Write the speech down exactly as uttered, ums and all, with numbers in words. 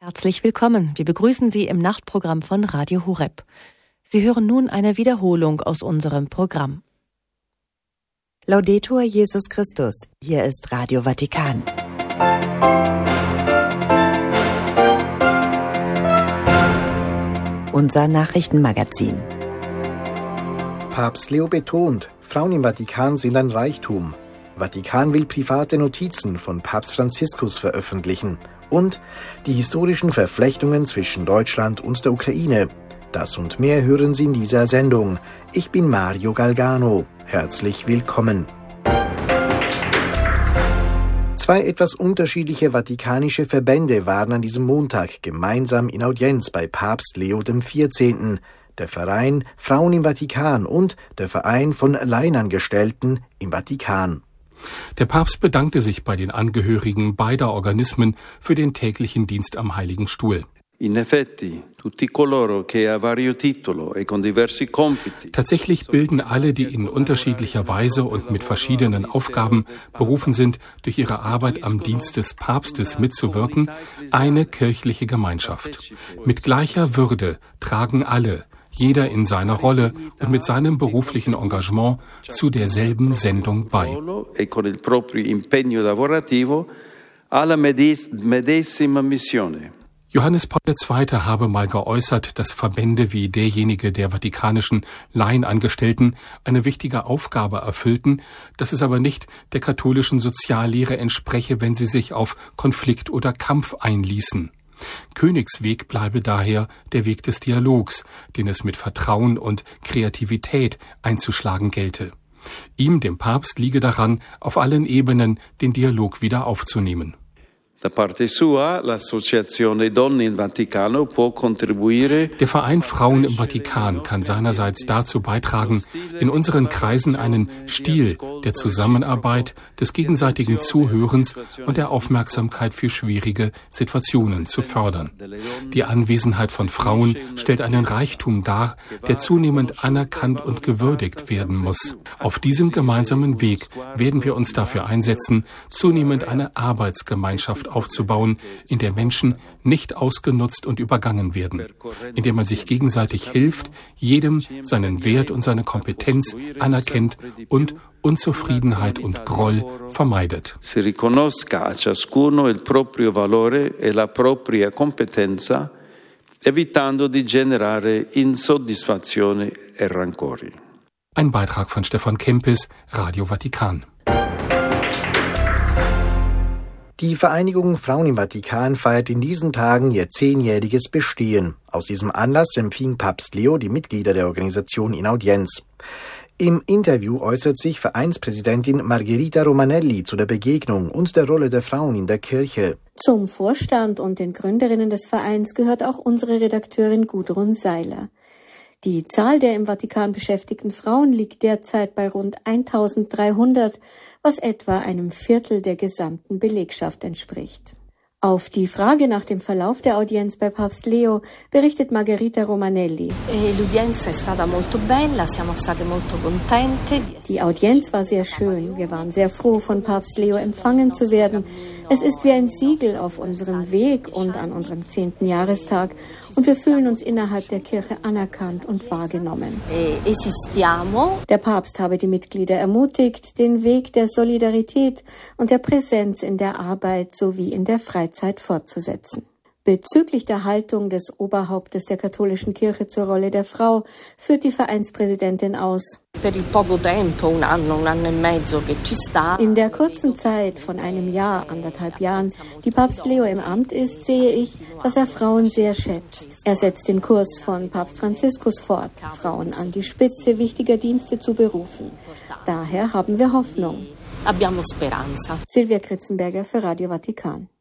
Herzlich willkommen. Wir begrüßen Sie im Nachtprogramm von Radio Horeb. Sie hören nun eine Wiederholung aus unserem Programm. Laudetur Jesus Christus. Hier ist Radio Vatikan. Unser Nachrichtenmagazin. Papst Leo betont, Frauen im Vatikan sind ein Reichtum. Vatikan will private Notizen von Papst Franziskus veröffentlichen. Und die historischen Verflechtungen zwischen Deutschland und der Ukraine. Das und mehr hören Sie in dieser Sendung. Ich bin Mario Galgano. Herzlich willkommen. Zwei etwas unterschiedliche vatikanische Verbände waren an diesem Montag gemeinsam in Audienz bei Papst Leo der vierzehnten. Der Verein Frauen im Vatikan und der Verein von Laienangestellten im Vatikan. Der Papst bedankte sich bei den Angehörigen beider Organismen für den täglichen Dienst am Heiligen Stuhl. Tatsächlich bilden alle, die in unterschiedlicher Weise und mit verschiedenen Aufgaben berufen sind, durch ihre Arbeit am Dienst des Papstes mitzuwirken, eine kirchliche Gemeinschaft. Mit gleicher Würde tragen alle, jeder in seiner Rolle und mit seinem beruflichen Engagement zu derselben Sendung bei. Johannes Paul der Zweite habe mal geäußert, dass Verbände wie derjenige der vatikanischen Laienangestellten eine wichtige Aufgabe erfüllten, dass es aber nicht der katholischen Soziallehre entspreche, wenn sie sich auf Konflikt oder Kampf einließen. Königsweg bleibe daher der Weg des Dialogs, den es mit Vertrauen und Kreativität einzuschlagen gelte. Ihm, dem Papst, liege daran, auf allen Ebenen den Dialog wieder aufzunehmen. Der Verein Frauen im Vatikan kann seinerseits dazu beitragen, in unseren Kreisen einen Stil der Zusammenarbeit, des gegenseitigen Zuhörens und der Aufmerksamkeit für schwierige Situationen zu fördern. Die Anwesenheit von Frauen stellt einen Reichtum dar, der zunehmend anerkannt und gewürdigt werden muss. Auf diesem gemeinsamen Weg werden wir uns dafür einsetzen, zunehmend eine Arbeitsgemeinschaft aufzubauen, in der Menschen nicht ausgenutzt und übergangen werden, in der man sich gegenseitig hilft, jedem seinen Wert und seine Kompetenz anerkennt und Unzufriedenheit und Groll vermeidet. Si riconosca a ciascuno il proprio valore e la propria competenza, evitando di generare insoddisfazione e rancori. Ein Beitrag von Stefan Kempis, Radio Vatikan. Die Vereinigung Frauen im Vatikan feiert in diesen Tagen ihr zehnjähriges Bestehen. Aus diesem Anlass empfing Papst Leo die Mitglieder der Organisation in Audienz. Im Interview äußert sich Vereinspräsidentin Margherita Romanelli zu der Begegnung und der Rolle der Frauen in der Kirche. Zum Vorstand und den Gründerinnen des Vereins gehört auch unsere Redakteurin Gudrun Seiler. Die Zahl der im Vatikan beschäftigten Frauen liegt derzeit bei rund eintausenddreihundert, was etwa einem Viertel der gesamten Belegschaft entspricht. Auf die Frage nach dem Verlauf der Audienz bei Papst Leo berichtet Margherita Romanelli. Die Audienz war sehr schön. Wir waren sehr froh, von Papst Leo empfangen zu werden. Es ist wie ein Siegel auf unserem Weg und an unserem zehnten Jahrestag. Und wir fühlen uns innerhalb der Kirche anerkannt und wahrgenommen. Der Papst habe die Mitglieder ermutigt, den Weg der Solidarität und der Präsenz in der Arbeit sowie in der Freizeit fortzusetzen. Bezüglich der Haltung des Oberhauptes der katholischen Kirche zur Rolle der Frau führt die Vereinspräsidentin aus. In der kurzen Zeit von einem Jahr, anderthalb Jahren, die Papst Leo im Amt ist, sehe ich, dass er Frauen sehr schätzt. Er setzt den Kurs von Papst Franziskus fort, Frauen an die Spitze wichtiger Dienste zu berufen. Daher haben wir Hoffnung. Silvia Kritzenberger für Radio Vatikan.